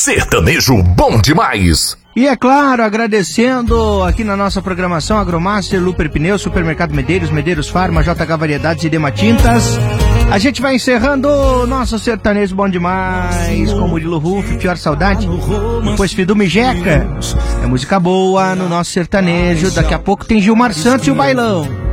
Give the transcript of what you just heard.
Sertanejo bom demais. E é claro, agradecendo aqui na nossa programação Agromaster, Luper Pneus, Supermercado Medeiros, Medeiros Farma, JH Variedades e Dema Tintas. A gente vai encerrando o nosso Sertanejo bom demais com Murilo Ruff, Pior Saudade, depois Fidume Jeca. É música boa no nosso sertanejo. Daqui a pouco tem Gilmar Santos e o Bailão.